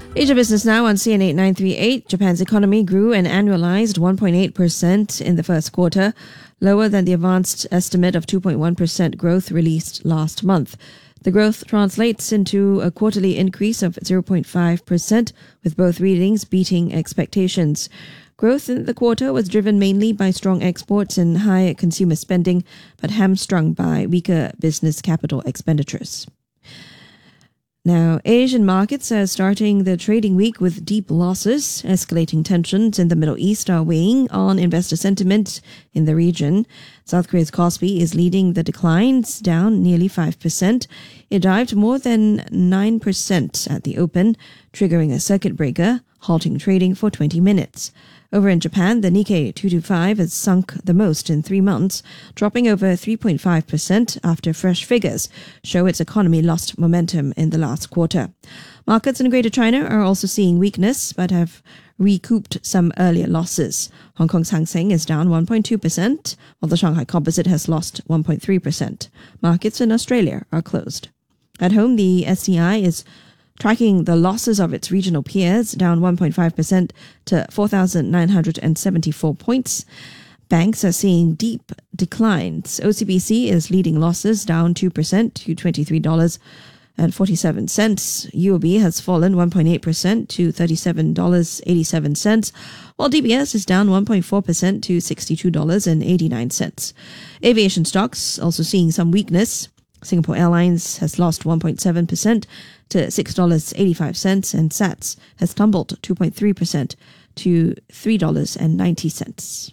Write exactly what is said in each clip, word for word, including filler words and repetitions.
Asia Business Now on C N eight nine three eight. Japan's economy grew an annualized one point eight percent in the first quarter, lower than the advanced estimate of two point one percent growth released last month. The growth translates into a quarterly increase of zero point five percent, with both readings beating expectations. Growth in the quarter was driven mainly by strong exports and high consumer spending, but hamstrung by weaker business capital expenditures. Now, Asian markets are starting the trading week with deep losses. Escalating tensions in the Middle East are weighing on investor sentiment in the region. South Korea's Kospi is leading the declines, down nearly five percent. It dived more than nine percent at the open, triggering a circuit breaker, halting trading for twenty minutes. Over in Japan, the Nikkei two twenty-five has sunk the most in three months, dropping over three point five percent after fresh figures show its economy lost momentum in the last quarter. Markets in Greater China are also seeing weakness, but have recouped some earlier losses. Hong Kong's Hang Seng is down one point two percent, while the Shanghai Composite has lost one point three percent. Markets in Australia are closed. At home, the S C I is tracking the losses of its regional peers, down one point five percent to four thousand nine hundred seventy-four points. Banks are seeing deep declines. O C B C is leading losses, down two percent to twenty-three dollars and forty-seven cents. U O B has fallen one point eight percent to thirty-seven dollars and eighty-seven cents, while D B S is down one point four percent to sixty-two dollars and eighty-nine cents. Aviation stocks also seeing some weakness. Singapore Airlines has lost one point seven percent to six dollars and eighty-five cents, and S A T S has tumbled two point three percent to three dollars and ninety cents.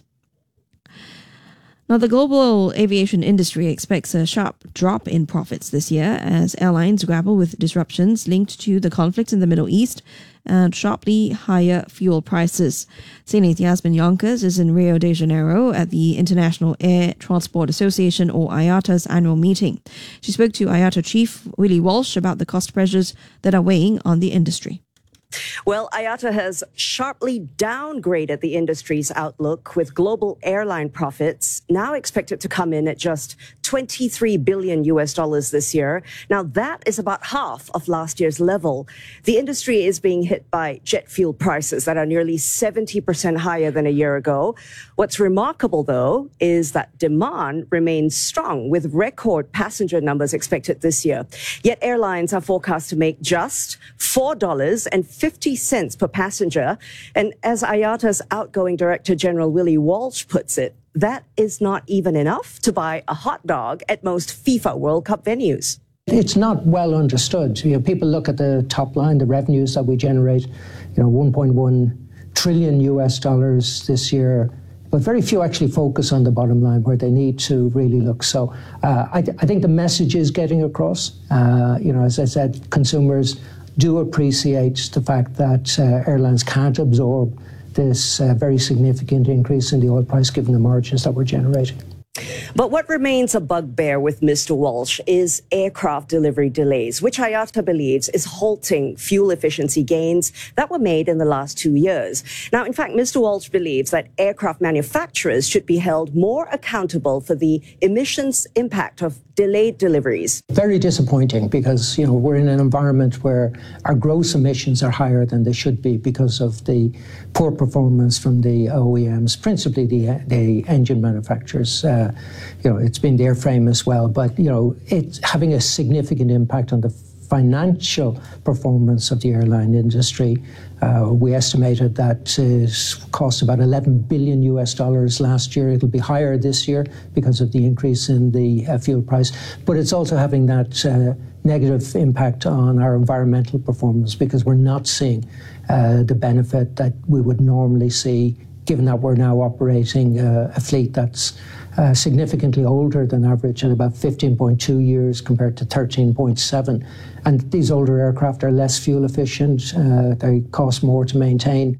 Now, the global aviation industry expects a sharp drop in profits this year as airlines grapple with disruptions linked to the conflict in the Middle East and sharply higher fuel prices. C N eight's Yasmin Yonkers is in Rio de Janeiro at the International Air Transport Association, or I A T A's annual meeting. She spoke to I A T A Chief Willie Walsh about the cost pressures that are weighing on the industry. Well, I A T A has sharply downgraded the industry's outlook, with global airline profits now expected to come in at just twenty-three billion U S dollars this year. Now, that is about half of last year's level. The industry is being hit by jet fuel prices that are nearly seventy percent higher than a year ago. What's remarkable, though, is that demand remains strong, with record passenger numbers expected this year. Yet airlines are forecast to make just four dollars and fifty cents per passenger. And as I A T A's outgoing Director General Willie Walsh puts it, that is not even enough to buy a hot dog at most FIFA World Cup venues. It's not well understood. You know, people look at the top line, the revenues that we generate, you know, one point one trillion U S dollars this year, but very few actually focus on the bottom line where they need to really look. So uh, I, th- I think the message is getting across. Uh, you know, as I said, consumers do appreciate the fact that uh, airlines can't absorb this uh, very significant increase in the oil price given the margins that we're generating. But what remains a bugbear with Mister Walsh is aircraft delivery delays, which I A T A believes is halting fuel efficiency gains that were made in the last two years. Now, in fact, Mister Walsh believes that aircraft manufacturers should be held more accountable for the emissions impact of delayed deliveries. Very disappointing because, you know, we're in an environment where our gross emissions are higher than they should be because of the poor performance from the O E Ms, principally the, the engine manufacturers. Uh, you know, it's been the airframe as well, but, you know, it's having a significant impact on the financial performance of the airline industry. Uh, we estimated that it cost about eleven billion U S dollars last year. It'll be higher this year because of the increase in the uh, fuel price. But it's also having that uh, negative impact on our environmental performance because we're not seeing uh, the benefit that we would normally see, given that we're now operating uh, a fleet that's Uh, significantly older than average at about fifteen point two years compared to thirteen point seven. And these older aircraft are less fuel efficient. Uh, they cost more to maintain.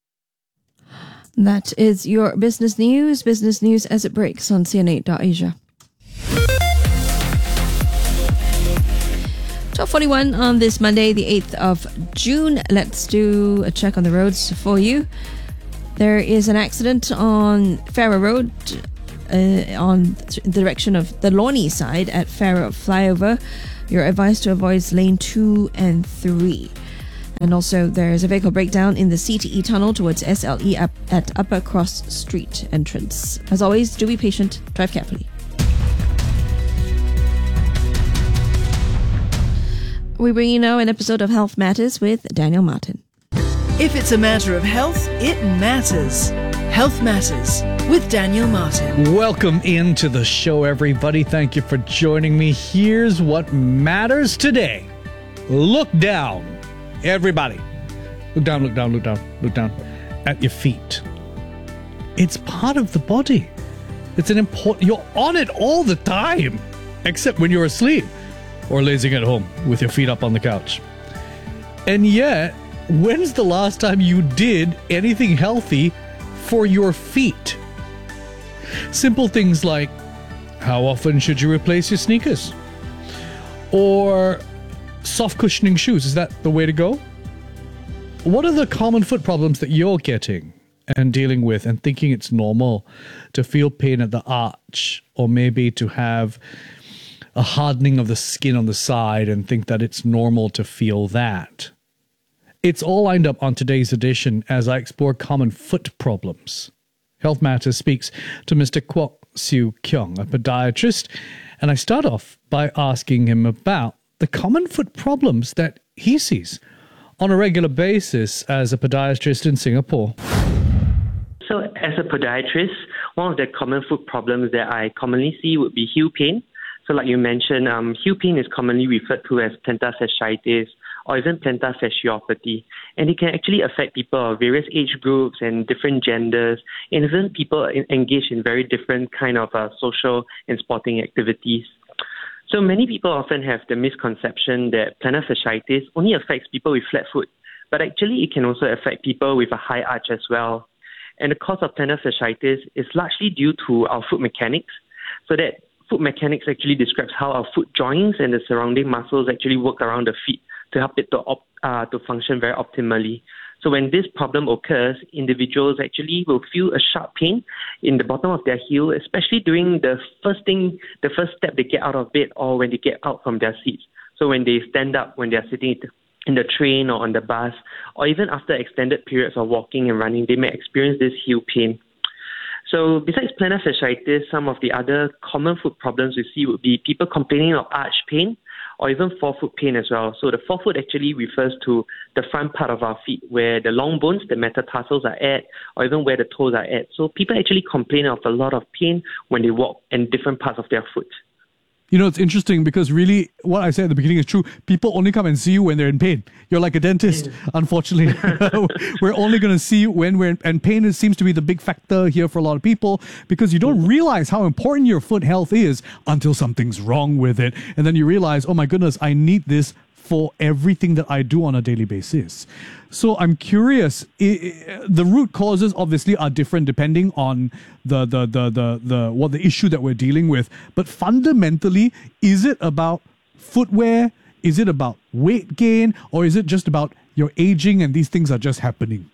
That is your business news. Business news as it breaks on C N eight dot Asia. twelve forty-one on this Monday, the eighth of June. Let's do a check on the roads for you. There is an accident on Farrer Road, Uh, on the direction of the Lornie side at Farrer Flyover. You're advised to avoid lane two and three. And also, there's a vehicle breakdown in the C T E tunnel towards S L E up at Upper Cross Street entrance. As always, do be patient, drive carefully. We bring you now an episode of Health Matters with Daniel Martin. If it's a matter of health, it matters. Health Matters with Daniel Martin. Welcome into the show, everybody. Thank you for joining me. Here's what matters today. Look down. Everybody. Look down, look down, look down, look down at your feet. It's part of the body. It's an important... You're on it all the time, except when you're asleep or lazing at home with your feet up on the couch. And yet, when's the last time you did anything healthy for your feet? Simple things like, how often should you replace your sneakers? Or soft cushioning shoes, is that the way to go? What are the common foot problems that you're getting and dealing with and thinking it's normal to feel pain at the arch, or maybe to have a hardening of the skin on the side and think that it's normal to feel that? It's all lined up on today's edition as I explore common foot problems. Health Matters speaks to Mister Kwok Siu Kyung, a podiatrist, and I start off by asking him about the common foot problems that he sees on a regular basis as a podiatrist in Singapore. So as a podiatrist, one of the common foot problems that I commonly see would be heel pain. So like you mentioned, um, heel pain is commonly referred to as plantar fasciitis or even plantar fasciopathy. And it can actually affect people of various age groups and different genders, and even people in, engaged in very different kind of uh, social and sporting activities. So many people often have the misconception that plantar fasciitis only affects people with flat foot, but actually it can also affect people with a high arch as well. And the cause of plantar fasciitis is largely due to our foot mechanics. So that foot mechanics actually describes how our foot joints and the surrounding muscles actually work around the feet to help it to op- uh, to function very optimally. So when this problem occurs, individuals actually will feel a sharp pain in the bottom of their heel, especially during the first thing, the first step they get out of bed or when they get out from their seats. So when they stand up, when they're sitting in the train or on the bus, or even after extended periods of walking and running, they may experience this heel pain. So besides plantar fasciitis, some of the other common foot problems we see would be people complaining of arch pain or even forefoot pain as well. So the forefoot actually refers to the front part of our feet where the long bones, the metatarsals are at, or even where the toes are at. So people actually complain of a lot of pain when they walk in different parts of their foot. You know, it's interesting because really what I said at the beginning is true. People only come and see you when they're in pain. You're like a dentist, mm. unfortunately. We're only going to see you when we're in, and pain is, seems to be the big factor here for a lot of people because you don't realize how important your foot health is until something's wrong with it. And then you realize, oh my goodness, I need this for everything that I do on a daily basis. So I'm curious, I, the root causes obviously are different depending on the, the, the, the, the, what the issue that we're dealing with. But fundamentally, is it about footwear? Is it about weight gain? Or is it just about your aging and these things are just happening?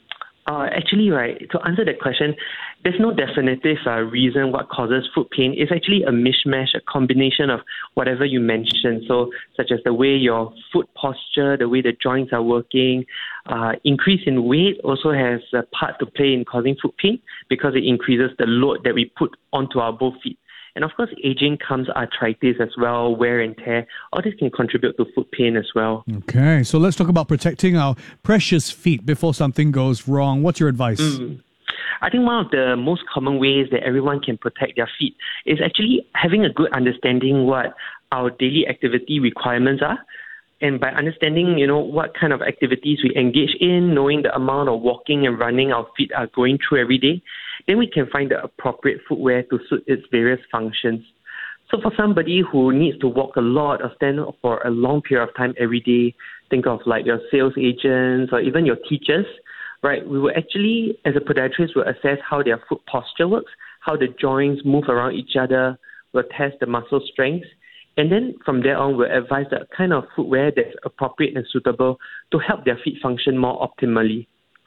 Uh, actually, right, to answer that question, there's no definitive uh, reason what causes foot pain. It's actually a mishmash, a combination of whatever you mentioned. So, such as the way your foot posture, the way the joints are working, uh, increase in weight also has a part to play in causing foot pain because it increases the load that we put onto our both feet. And of course, aging comes arthritis as well, wear and tear. All this can contribute to foot pain as well. Okay, so let's talk about protecting our precious feet before something goes wrong. What's your advice? Mm. I think one of the most common ways that everyone can protect their feet is actually having a good understanding what our daily activity requirements are. And by understanding, you know, what kind of activities we engage in, knowing the amount of walking and running our feet are going through every day, then we can find the appropriate footwear to suit its various functions. So for somebody who needs to walk a lot or stand for a long period of time every day, think of like your sales agents or even your teachers, right? We will actually, as a podiatrist, will assess how their foot posture works, how the joints move around each other, we'll test the muscle strength. And then from there on, we'll advise the kind of footwear that's appropriate and suitable to help their feet function more optimally.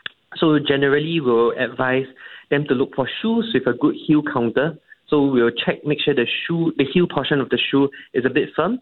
So generally, we'll advise them to look for shoes with a good heel counter. So we'll check, make sure the shoe, the heel portion of the shoe is a bit firm.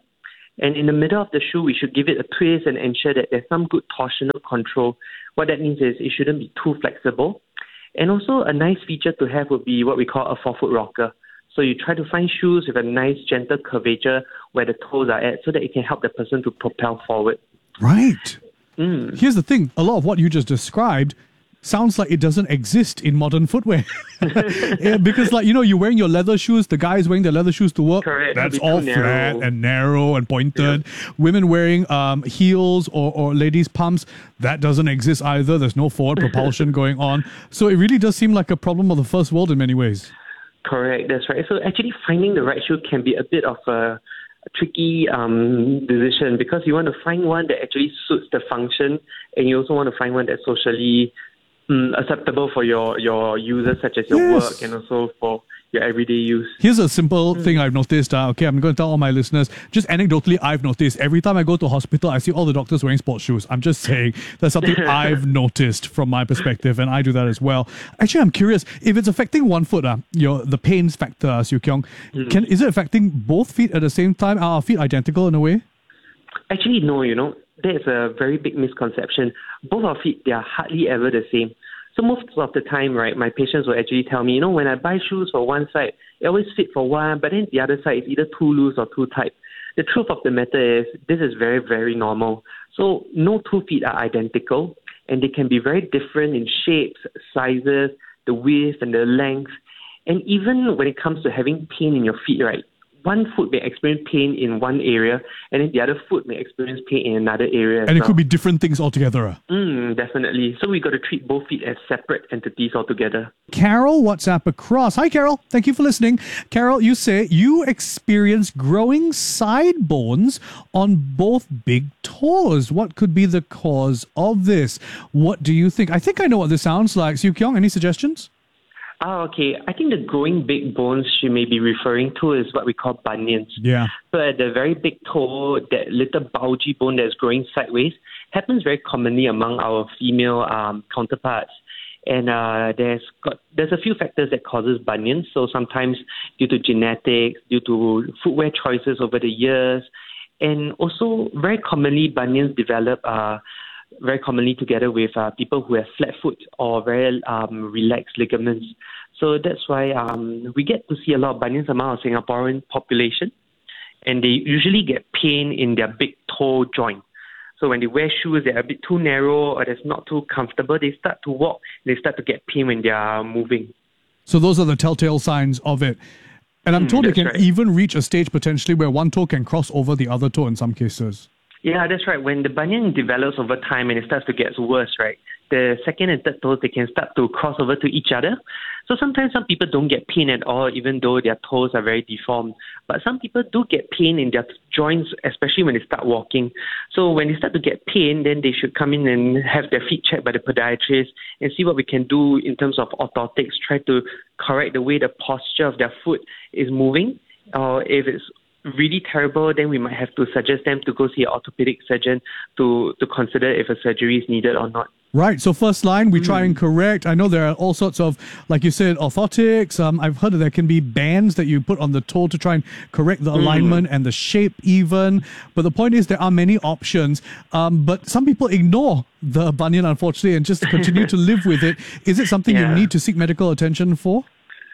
And in the middle of the shoe, we should give it a twist and ensure that there's some good torsional control. What that means is it shouldn't be too flexible. And also a nice feature to have would be what we call a forefoot rocker. So you try to find shoes with a nice gentle curvature where the toes are at so that it can help the person to propel forward. Right. Mm. Here's the thing. A lot of what you just described sounds like it doesn't exist in modern footwear. Yeah, because, like, you know, you're wearing your leather shoes, the guy's wearing their leather shoes to work. Correct. That's It'll be all too flat narrow. and narrow and pointed. Yeah. Women wearing um, heels or, or ladies' pumps, that doesn't exist either. There's no forward propulsion going on. So it really does seem like a problem of the first world in many ways. Correct, that's right. So actually finding the right shoe can be a bit of a tricky um, decision because you want to find one that actually suits the function, and you also want to find one that's socially um, acceptable for your, your users, such as your Yes. work and also for your everyday use. Here's a simple thing I've noticed. Uh, okay, I'm going to tell all my listeners. Just anecdotally, I've noticed every time I go to hospital, I see all the doctors wearing sports shoes. I'm just saying that's something I've noticed from my perspective, and I do that as well. Actually, I'm curious if it's affecting one foot. Uh, your the pains factor, uh, Siu Kiong. Can is it affecting both feet at the same time? Are our feet identical in a way? Actually, no, you know, that's a very big misconception. Both our feet, they are hardly ever the same. So most of the time, right, my patients will actually tell me, you know, when I buy shoes for one side, it always fit for one, but then the other side is either too loose or too tight. The truth of the matter is this is very, very normal. So no two feet are identical, and they can be very different in shapes, sizes, the width and the length. And even when it comes to having pain in your feet, right, one foot may experience pain in one area, and then the other foot may experience pain in another area as And it well. could be different things altogether. uh. Mm, definitely. So we got to treat both feet as separate entities altogether. Carol, WhatsApp across. Hi, Carol. Thank you for listening. Carol, you say you experience growing side bones on both big toes. What could be the cause of this? What do you think? I think I know what this sounds like. Siu Kiong, any suggestions? Ah, okay. I think the growing big bones she may be referring to is what we call bunions. Yeah. So at the very big toe, that little bulgy bone that's growing sideways happens very commonly among our female um, counterparts. And uh, there's got there's a few factors that causes bunions. So sometimes due to genetics, due to footwear choices over the years, and also very commonly bunions develop uh, very commonly together with uh, people who have flat foot or very um, relaxed ligaments. So that's why um, we get to see a lot of bunions among our Singaporean population, and they usually get pain in their big toe joint. So when they wear shoes that are a bit too narrow or that's not too comfortable, they start to walk, they start to get pain when they are moving. So those are the telltale signs of it. And I'm Mm, told it that's can right. even reach a stage potentially where one toe can cross over the other toe in some cases. Yeah, that's right. When the bunion develops over time and it starts to get worse, right, the second and third toes, they can start to cross over to each other. So sometimes some people don't get pain at all, even though their toes are very deformed. But some people do get pain in their joints, especially when they start walking. So when they start to get pain, then they should come in and have their feet checked by the podiatrist and see what we can do in terms of orthotics, try to correct the way the posture of their foot is moving. Or if it's really terrible, then we might have to suggest them to go see an orthopedic surgeon to, to consider if a surgery is needed or not. Right. So first line, we try and correct. I know there are all sorts of, like you said, orthotics. Um, I've heard that there can be bands that you put on the toe to try and correct the alignment and the shape even. But the point is there are many options. Um, but some people ignore the bunion, unfortunately, and just continue to live with it. Is it something Yeah. you need to seek medical attention for?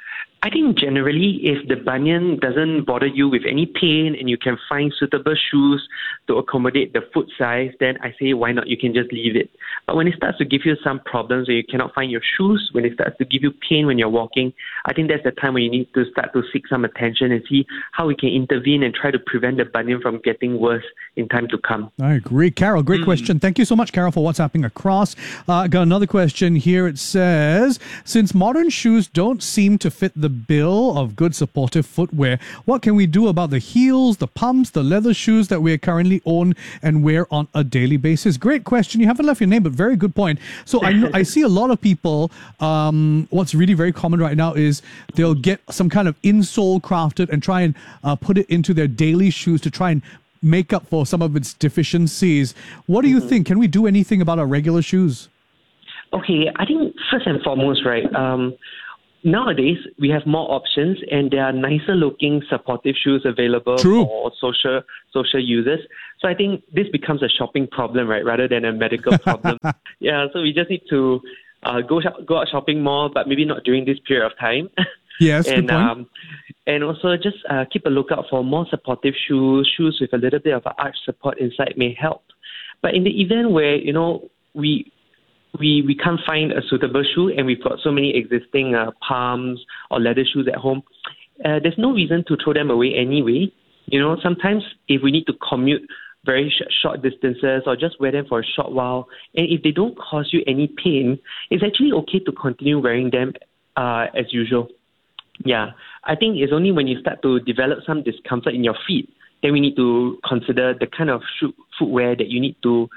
I think generally, if the bunion doesn't bother you with any pain and you can find suitable shoes to accommodate the foot size, then I say why not? You can just leave it. But when it starts to give you some problems, where you cannot find your shoes, when it starts to give you pain when you're walking, I think that's the time when you need to start to seek some attention and see how we can intervene and try to prevent the bunion from getting worse in time to come. I agree. Carol, great question. Thank you so much, Carol, for WhatsApping across. Uh, got another question here. It says, since modern shoes don't seem to fit the bill of good supportive footwear, what can we do about the heels, the pumps, the leather shoes that we currently own and wear on a daily basis? Great question. You haven't left your name, but very good point. So I know, I see a lot of people, um, what's really very common right now is they'll get some kind of insole crafted and try and uh, put it into their daily shoes to try and make up for some of its deficiencies. What do you think? Can we do anything about our regular shoes? Okay, I think first and foremost, right, um, nowadays we have more options, and there are nicer looking supportive shoes available True. for social social users. So I think this becomes a shopping problem, right, rather than a medical problem. Yeah, so we just need to uh, go shop, go out shopping more, but maybe not during this period of time. Yes, and good point. um, and also just uh, keep a lookout for more supportive shoes. Shoes with a little bit of an arch support inside may help. But in the event where you know we we we can't find a suitable shoe, and we've got so many existing uh, palms or leather shoes at home, uh, there's no reason to throw them away anyway. You know, sometimes if we need to commute very sh- short distances or just wear them for a short while, and if they don't cause you any pain, it's actually okay to continue wearing them uh, as usual. Yeah, I think it's only when you start to develop some discomfort in your feet, then we need to consider the kind of shoe, footwear that you need to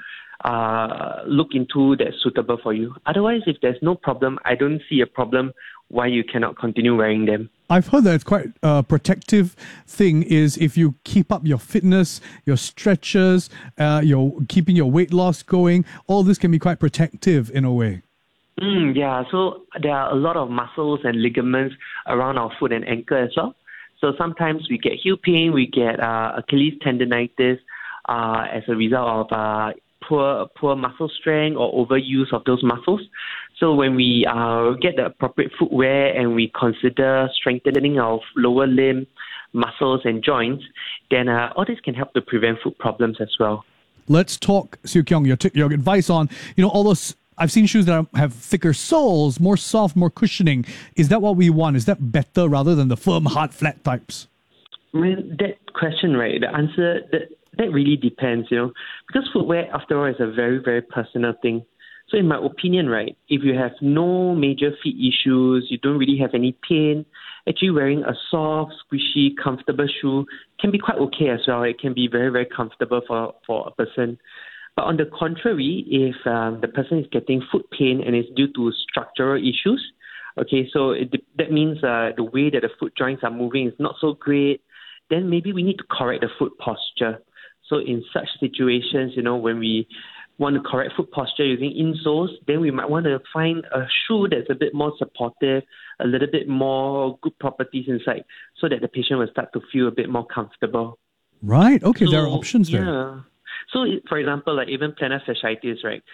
uh, look into that's suitable for you. Otherwise, if there's no problem, I don't see a problem why you cannot continue wearing them. I've heard that it's quite a protective thing is if you keep up your fitness, your stretches, uh, your keeping your weight loss going, all this can be quite protective in a way. Mm, yeah, so there are a lot of muscles and ligaments around our foot and ankle as well. So sometimes we get heel pain, we get uh, Achilles tendonitis uh, as a result of uh, poor poor muscle strength or overuse of those muscles. So when we uh, get the appropriate footwear and we consider strengthening our lower limb muscles and joints, then uh, all this can help to prevent foot problems as well. Let's talk, Siu Kiong, your, t- your advice on, you know, all those, I've seen shoes that are, have thicker soles, more soft, more cushioning. Is that what we want? Is that better rather than the firm, hard, flat types? I mean, that question, right, the answer, that, that really depends, you know, because footwear, after all, is a very, very personal thing. So in my opinion, right, if you have no major feet issues, you don't really have any pain, actually wearing a soft, squishy, comfortable shoe can be quite okay as well. It can be very, very comfortable for, for a person. But on the contrary, if um, the person is getting foot pain and it's due to structural issues, okay, so it, that means uh, the way that the foot joints are moving is not so great, then maybe we need to correct the foot posture. So in such situations, you know, when we want to correct foot posture using insoles, then we might want to find a shoe that's a bit more supportive, a little bit more good properties inside, so that the patient will start to feel a bit more comfortable. Right. Okay, So, there are options there. Yeah. So, for example, like even plantar fasciitis, right?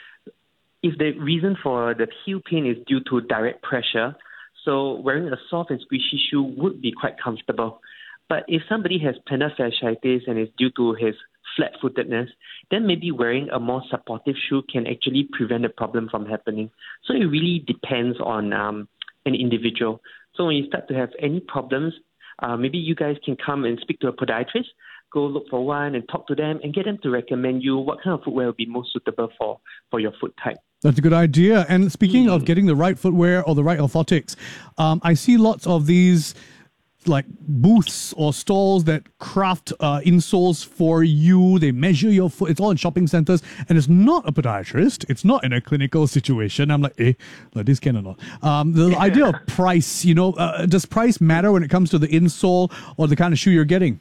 If the reason for the heel pain is due to direct pressure, so wearing a soft and squishy shoe would be quite comfortable. But if somebody has plantar fasciitis and it's due to his flat-footedness, then maybe wearing a more supportive shoe can actually prevent the problem from happening. So it really depends on um, an individual. So when you start to have any problems, uh, maybe you guys can come and speak to a podiatrist, go look for one and talk to them and get them to recommend you what kind of footwear will be most suitable for, for your foot type. That's a good idea. And speaking mm. of getting the right footwear or the right orthotics, um, I see lots of these like booths or stalls that craft uh, insoles for you. They measure your foot. It's all in shopping centers, and it's not a podiatrist. It's not in a clinical situation. I'm like, eh, like this can or not. Um, the idea of price, you know, uh, does price matter when it comes to the insole or the kind of shoe you're getting?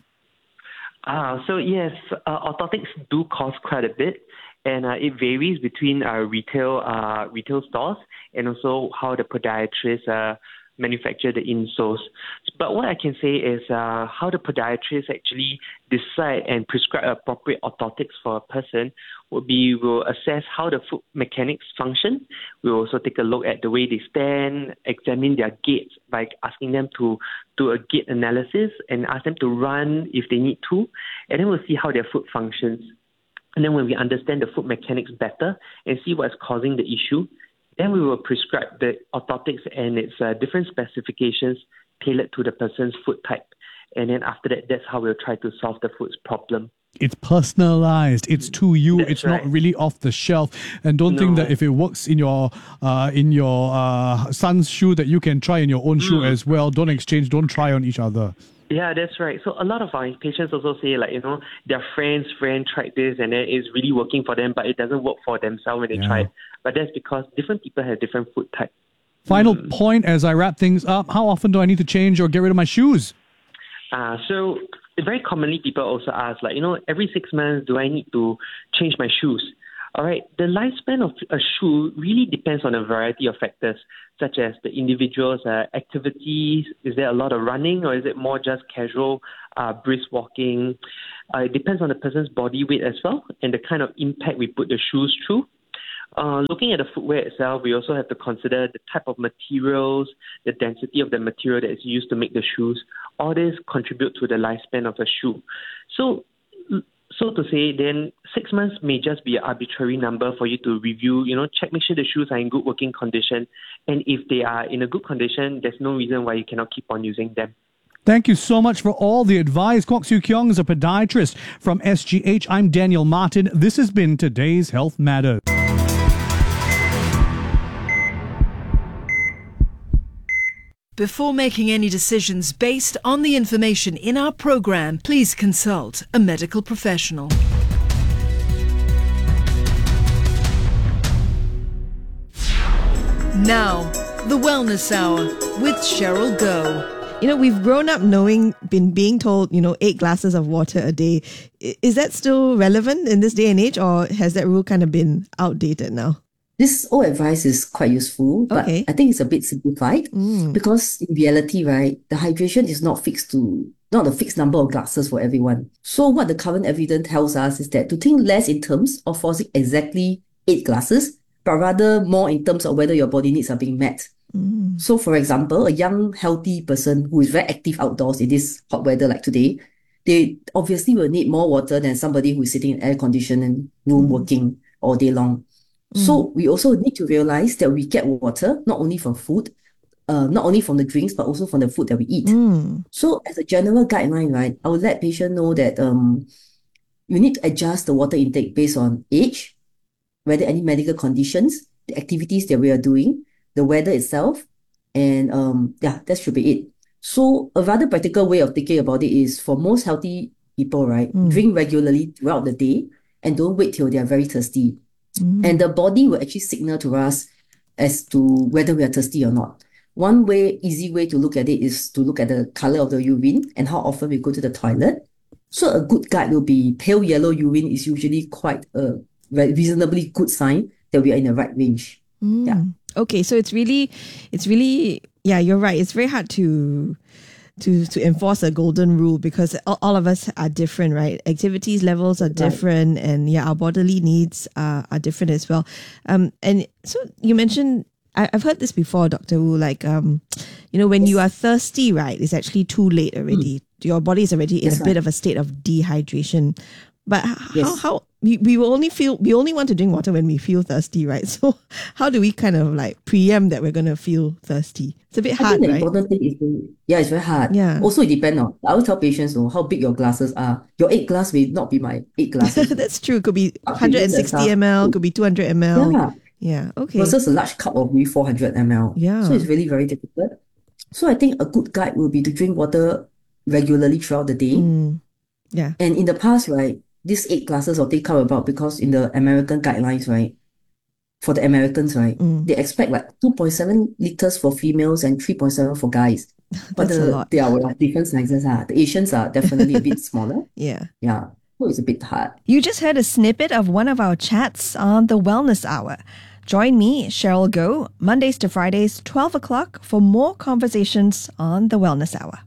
Ah, so yes, uh, orthotics do cost quite a bit, and uh, it varies between uh, retail uh, retail stores and also how the podiatrists uh, manufacture the insoles. But what I can say is uh, how the podiatrists actually decide and prescribe appropriate orthotics for a person would be we'll assess how the foot mechanics function. We'll also take a look at the way they stand, examine their gaits by asking them to do a gait analysis and ask them to run if they need to, and then we'll see how their foot functions. And then when we understand the foot mechanics better and see what's causing the issue, then we will prescribe the orthotics and its uh, different specifications tailored to the person's foot type. And then after that, that's how we'll try to solve the foot's problem. It's personalized. It's to you. That's it's right. not really off the shelf. And don't No. think that if it works in your uh, in your uh, son's shoe that you can try in your own shoe Mm. as well. Don't exchange. Don't try on each other. Yeah, that's right. So a lot of our patients also say, like, you know, their friend's friend tried this and then it's really working for them, but it doesn't work for themselves when they Yeah. try it. But that's because different people have different foot type. Final Mm. point as I wrap things up. How often do I need to change or get rid of my shoes? Uh, so very commonly people also ask, like, you know, every six months, do I need to change my shoes? All right, the lifespan of a shoe really depends on a variety of factors, such as the individual's uh, activities. Is there a lot of running, or is it more just casual, uh, brisk walking? Uh, it depends on the person's body weight as well, and the kind of impact we put the shoes through. Uh, looking at the footwear itself, we also have to consider the type of materials, the density of the material that is used to make the shoes. All this contribute to the lifespan of a shoe. So, so to say, then six months may just be an arbitrary number for you to review, you know, check, make sure the shoes are in good working condition. And if they are in a good condition, there's no reason why you cannot keep on using them. Thank you so much for all the advice. Kwok Siew Keong is a podiatrist from S G H. I'm Daniel Martin. This has been today's Health Matters. Before making any decisions based on the information in our program, please consult a medical professional. Now, the Wellness Hour with Cheryl Goh. You know, we've grown up knowing, been being told, you know, eight glasses of water a day. Is that still relevant in this day and age, or has that rule kind of been outdated now? This old advice is quite useful, but Okay. I think it's a bit simplified Mm. because in reality, right, the hydration is not fixed to, not a fixed number of glasses for everyone. So what the current evidence tells us is that to think less in terms of forcing exactly eight glasses, but rather more in terms of whether your body needs are being met. Mm. So for example, a young, healthy person who is very active outdoors in this hot weather like today, they obviously will need more water than somebody who is sitting in air-conditioned room working all day long. So we also need to realize that we get water not only from food, uh, not only from the drinks, but also from the food that we eat. Mm. So as a general guideline, right, I would let patient know that um, you need to adjust the water intake based on age, whether any medical conditions, the activities that we are doing, the weather itself, and um, yeah, that should be it. So a rather practical way of thinking about it is for most healthy people, right, Mm. drink regularly throughout the day and don't wait till they are very thirsty. Mm. And the body will actually signal to us as to whether we are thirsty or not. One way, easy way to look at it is to look at the color of the urine and how often we go to the toilet. So a good guide will be pale yellow urine is usually quite a re- reasonably good sign that we are in the right range. Mm. Yeah. Okay, so it's really, it's really, yeah, you're right. It's very hard to to to enforce a golden rule because all, all of us are different, right? Activities levels are different, and yeah, our bodily needs are, are different as well. Um, and so you mentioned, I, I've heard this before, Doctor Wu, like um, you know, when you are thirsty, right, it's actually too late already. Your body is already in That's a bit right. of a state of dehydration. But h- how Yes. how we, we will only feel we only want to drink water when we feel thirsty, right? So how do we kind of like preempt that we're gonna feel thirsty? It's a bit I hard, think the right? important thing is, to, yeah, it's very hard. Yeah. Also, it depends on, I always tell patients, oh, how big your glasses are. Your eight glass may not be my eight glasses. That's true. Could be Up to one you, hundred sixty that's how- milliliters, could be two hundred milliliters. Yeah. Yeah. Okay. Versus a large cup of maybe four hundred milliliters. Yeah. So it's really very difficult. So I think a good guide will be to drink water regularly throughout the day. Mm. Yeah. And in the past, right, these eight glasses of they come about because in the American guidelines, right, for the Americans, right, Mm. they expect like two point seven liters for females and three point seven for guys. But That's a the, lot. there are like different sizes. Ah. The Asians are definitely a bit smaller. Yeah. Yeah. So it's a bit hard. You just heard a snippet of one of our chats on the Wellness Hour. Join me, Cheryl Goh, Mondays to Fridays, twelve o'clock, for more conversations on the Wellness Hour.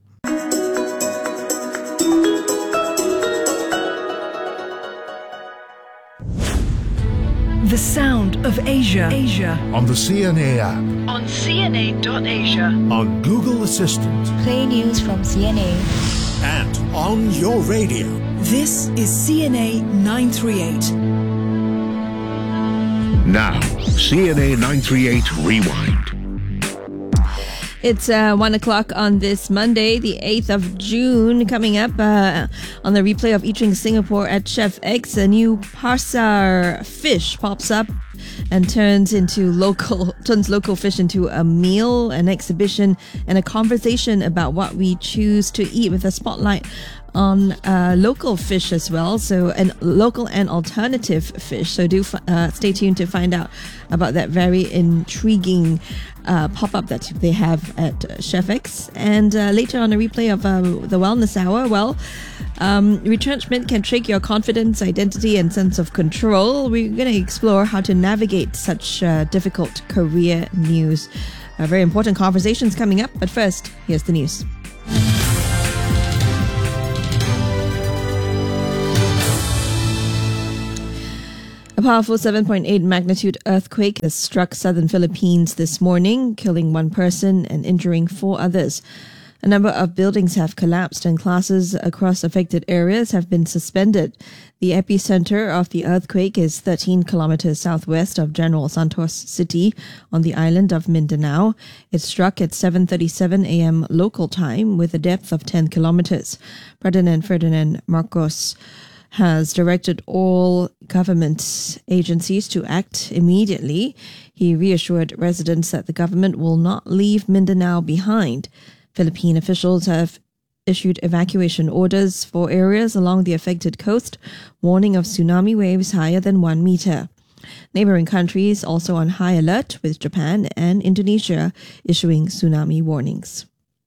The Sound of Asia. Asia. On the C N A app, On C N A dot Asia. on Google Assistant, Play news from C N A. and on your radio. This is C N A nine three eight. Now, C N A nine three eight Rewind. It's uh, one o'clock on this Monday, the eighth of June. Coming up uh, on the replay of Eating Singapore at Chef X, a new Parsar fish pops up and turns into local turns local fish into a meal, an exhibition, and a conversation about what we choose to eat, with a spotlight on uh, local fish as well, so and local and alternative fish. So do uh, stay tuned to find out about that very intriguing uh, pop-up that they have at Chef X. And uh, later on, a replay of uh, the Wellness Hour. Well, um, retrenchment can shake your confidence, identity, and sense of control. We're going to explore how to navigate such uh, difficult career news. Uh, very important conversations coming up, but first, here's the news. A powerful seven point eight magnitude earthquake has struck southern Philippines this morning, killing one person and injuring four others. A number of buildings have collapsed and classes across affected areas have been suspended. The epicenter of the earthquake is thirteen kilometers southwest of General Santos City on the island of Mindanao. It struck at seven thirty-seven a.m. local time with a depth of ten kilometers. President Ferdinand Marcos has directed all government agencies to act immediately. He reassured residents that the government will not leave Mindanao behind. Philippine officials have issued evacuation orders for areas along the affected coast, warning of tsunami waves higher than one meter. Neighboring countries also on high alert, with Japan and Indonesia issuing tsunami warnings.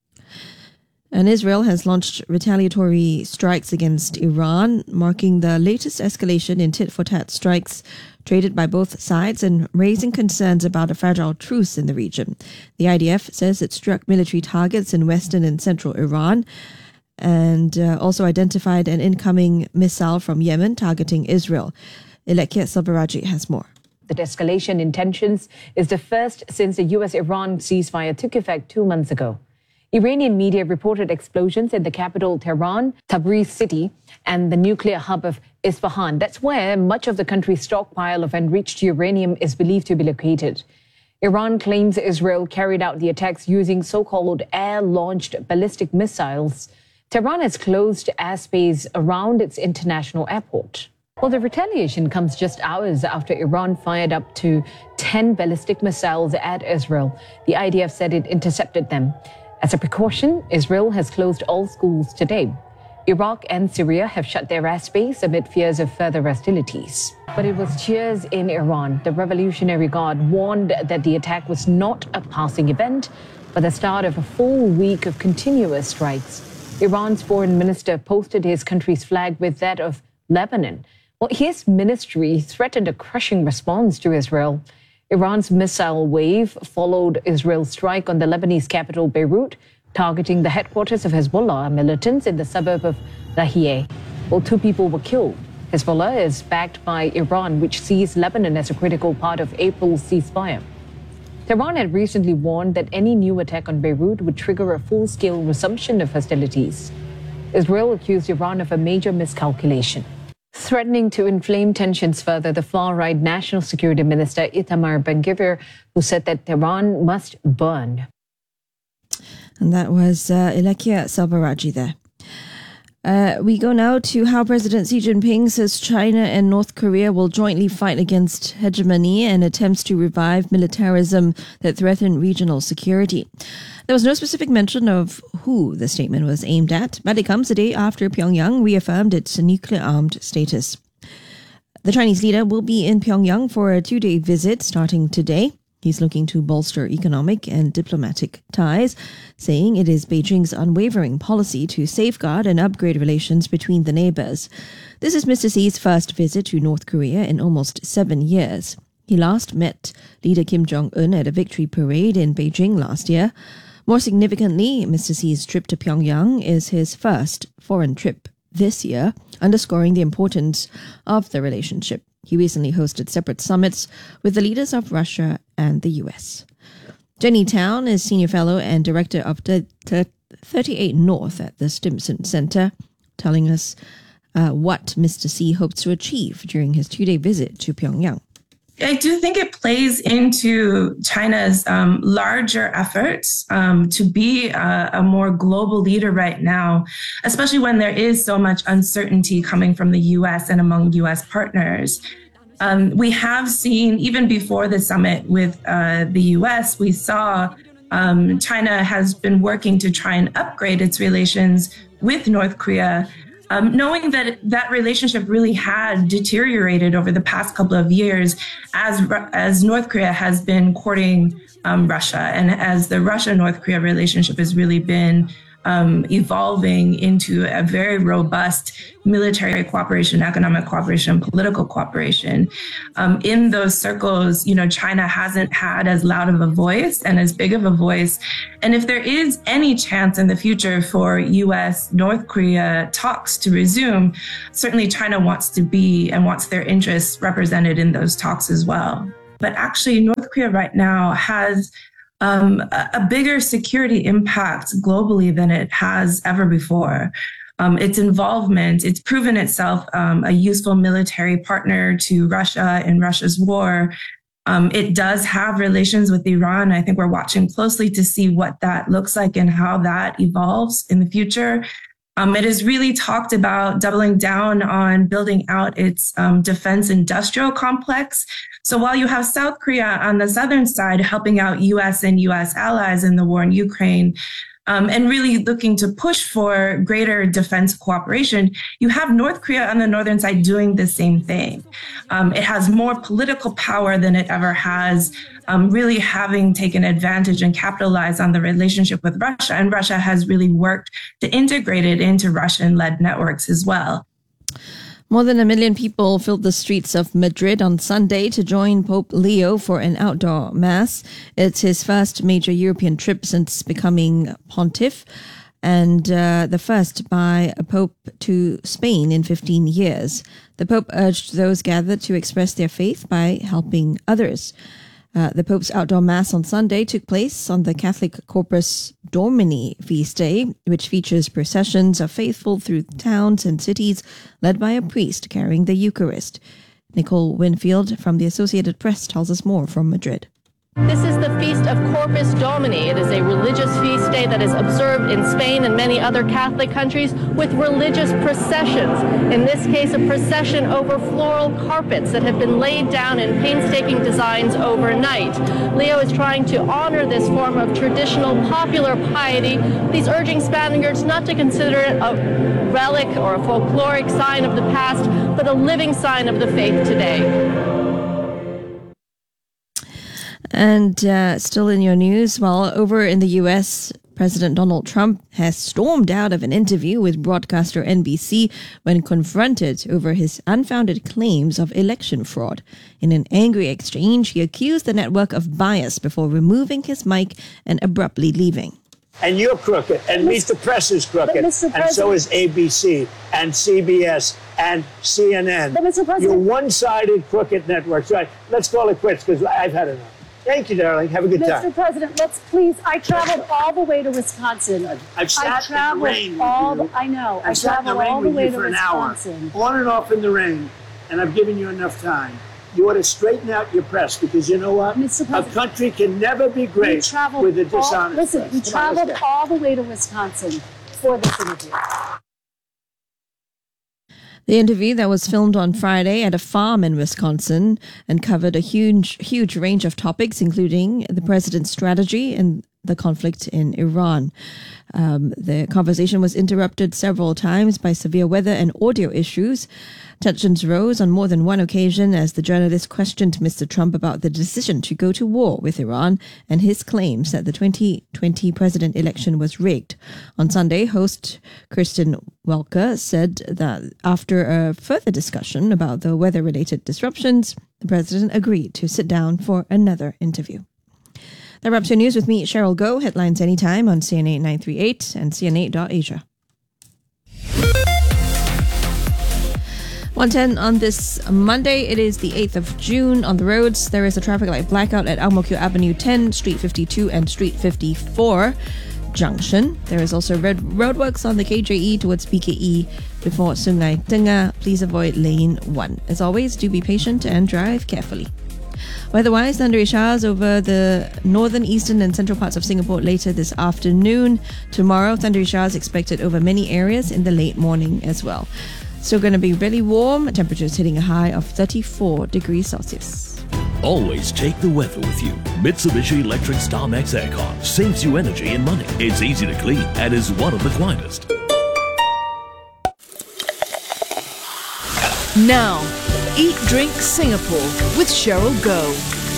And Israel has launched retaliatory strikes against Iran, marking the latest escalation in tit-for-tat strikes traded by both sides and raising concerns about a fragile truce in the region. The I D F says it struck military targets in western and central Iran and uh, also identified an incoming missile from Yemen targeting Israel. Ilekia Silveraji has more. The escalation in tensions is the first since the U S-Iran ceasefire took effect two months ago. Iranian media reported explosions in the capital Tehran, Tabriz city, and the nuclear hub of Isfahan. That's where much of the country's stockpile of enriched uranium is believed to be located. Iran claims Israel carried out the attacks using so-called air-launched ballistic missiles. Tehran has closed airspace around its international airport. Well, the retaliation comes just hours after Iran fired up to ten ballistic missiles at Israel. The I D F said it intercepted them. As a precaution, Israel has closed all schools today. Iraq and Syria have shut their airspace amid fears of further hostilities. But it was cheers in Iran. The Revolutionary Guard warned that the attack was not a passing event, but the start of a full week of continuous strikes. Iran's foreign minister posted his country's flag with that of Lebanon. Well, his ministry threatened a crushing response to Israel. Iran's missile wave followed Israel's strike on the Lebanese capital, Beirut, targeting the headquarters of Hezbollah militants in the suburb of Lahiyeh. Well, two people were killed. Hezbollah is backed by Iran, which sees Lebanon as a critical part of April's ceasefire. Tehran had recently warned that any new attack on Beirut would trigger a full-scale resumption of hostilities. Israel accused Iran of a major miscalculation. Threatening to inflame tensions further, the far-right National Security Minister Itamar Ben-Gvir, who said that Tehran must burn. And that was uh, Ilekia Silveraji there. Uh, we go now to how President Xi Jinping says China and North Korea will jointly fight against hegemony and attempts to revive militarism that threaten regional security. There was no specific mention of who the statement was aimed at, but it comes a day after Pyongyang reaffirmed its nuclear-armed status. The Chinese leader will be in Pyongyang for a two-day visit starting today. He's looking to bolster economic and diplomatic ties, saying it is Beijing's unwavering policy to safeguard and upgrade relations between the neighbors. This is Mister Xi's first visit to North Korea in almost seven years. He last met leader Kim Jong-un at a victory parade in Beijing last year. More significantly, Mister Xi's trip to Pyongyang is his first foreign trip this year, underscoring the importance of the relationship. He recently hosted separate summits with the leaders of Russia and the U S. Jenny Town is Senior Fellow and Director of thirty-eight North at the Stimson Center, telling us uh, what Mister Xi hopes to achieve during his two-day visit to Pyongyang. I do think it plays into China's um, larger efforts um, to be a, a more global leader right now, especially when there is so much uncertainty coming from the U S and among U S partners. Um, we have seen, even before the summit with uh, the U S, we saw um, China has been working to try and upgrade its relations with North Korea, um, knowing that that relationship really had deteriorated over the past couple of years as as North Korea has been courting um, Russia, and as the Russia-North Korea relationship has really been Um, evolving into a very robust military cooperation, economic cooperation, political cooperation. Um, in those circles, you know, China hasn't had as loud of a voice and as big of a voice. And if there is any chance in the future for U S North Korea talks to resume, certainly China wants to be and wants their interests represented in those talks as well. But actually, North Korea right now has Um, a, a bigger security impact globally than it has ever before. Um, its involvement, it's proven itself um, a useful military partner to Russia in Russia's war. Um, it does have relations with Iran. I think we're watching closely to see what that looks like and how that evolves in the future. Um, it has really talked about doubling down on building out its um, defense industrial complex. So while you have South Korea on the southern side helping out U S and U S allies in the war in Ukraine, um, and really looking to push for greater defense cooperation, you have North Korea on the northern side doing the same thing. Um, it has more political power than it ever has, um, really having taken advantage and capitalized on the relationship with Russia. And Russia has really worked to integrate it into Russian-led networks as well. More than a million people filled the streets of Madrid on Sunday to join Pope Leo for an outdoor mass. It's his first major European trip since becoming pontiff, and uh, the first by a pope to Spain in fifteen years. The Pope urged those gathered to express their faith by helping others. Uh, the Pope's outdoor Mass on Sunday took place on the Catholic Corpus Domini feast day, which features processions of faithful through towns and cities led by a priest carrying the Eucharist. Nicole Winfield from the Associated Press tells us more from Madrid. This is the Feast of Corpus Domini. It is a religious feast day that is observed in Spain and many other Catholic countries with religious processions. In this case, a procession over floral carpets that have been laid down in painstaking designs overnight. Leo is trying to honor this form of traditional popular piety. He's urging Spaniards not to consider it a relic or a folkloric sign of the past, but a living sign of the faith today. And uh, still in your news, well, over in the U S, President Donald Trump has stormed out of an interview with broadcaster N B C when confronted over his unfounded claims of election fraud. In an angry exchange, he accused the network of bias before removing his mic and abruptly leaving. And you're crooked, and Meet the Press is crooked, and so is A B C, and C B S, and C N N. You're one-sided crooked networks. Right, let's call it quits, because I've had enough. Thank you, darling. Have a good time. Mister President, let's please. I traveled all the way to Wisconsin. I've sat I in the rain all with you. The, I know. I've I traveled all the way to Wisconsin. Hour, on and off in the rain, and I've given you enough time. You ought to straighten out your press, because you know what? Mister A country can never be great with a dishonest all, Listen, press. we Come traveled on, all the way to Wisconsin for this interview. The interview that was filmed on Friday at a farm in Wisconsin and covered a huge, huge range of topics, including the president's strategy and the conflict in Iran. Um, the conversation was interrupted several times by severe weather and audio issues. Tensions rose on more than one occasion as the journalist questioned Mister Trump about the decision to go to war with Iran and his claims that the twenty twenty president election was rigged. On Sunday, host Kristen Welker said that after a further discussion about the weather-related disruptions, the president agreed to sit down for another interview. That wraps your news with me, Cheryl Goh. Headlines anytime on C N A nine three eight and C N A dot Asia. one ten on this Monday. It is the eighth of June. On the roads, there is a traffic light blackout at Ang Mo Kio Avenue ten, Street fifty-two and Street fifty-four junction. There is also red roadworks on the K J E towards B K E before Sungai Tengah. Please avoid lane one. As always, do be patient and drive carefully. Weather-wise, thundery showers over the northern, eastern and central parts of Singapore later this afternoon. Tomorrow, thundery showers expected over many areas in the late morning as well. Still going to be really warm, temperatures hitting a high of thirty-four degrees Celsius. Always take the weather with you. Mitsubishi Electric StarMax Aircon saves you energy and money. It's easy to clean and is one of the quietest. Now, Eat Drink Singapore with Cheryl Goh.